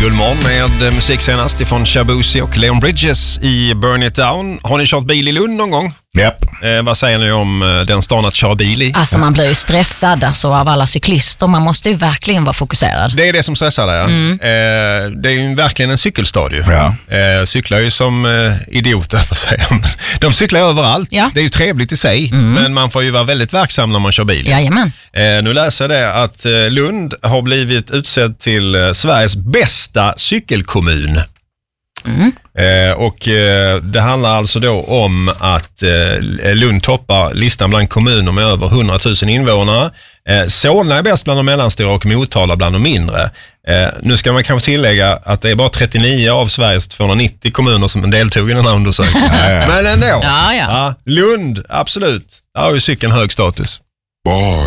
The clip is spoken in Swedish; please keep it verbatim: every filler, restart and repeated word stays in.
Guldmorgon med musik senast ifrån Shabuzi och Leon Bridges i Burn It Down. Har ni kört bil i Lund någon gång? Yep. Eh, vad säger ni om eh, den stan att köra bil i? Alltså man blir ju stressad alltså, av alla cyklister. Man måste ju verkligen vara fokuserad. Det är det som stressar där. Mm. Eh, det är ju verkligen en cykelstadie. Ja. Eh, cyklar ju som eh, idioter, för att säga. De cyklar överallt. Ja. Det är ju trevligt i sig, mm. men man får ju vara väldigt verksam när man kör bil. Jajamän. Eh, nu läser jag det att eh, Lund har blivit utsedd till eh, Sveriges bästa cykelkommun. Mm. Eh, och eh, det handlar alltså då om att eh, Lund toppar listan bland kommuner med över hundratusen invånare. Eh, Solna är bäst bland de mellanstora och Motala bland de mindre. Eh, nu ska man kanske tillägga att det är bara trettionio av Sveriges tvåhundranittio kommuner som deltog i den här undersökningen. Men ändå. Ja, ja. Ja, Lund, absolut. Där har ju cykeln hög status. Wow.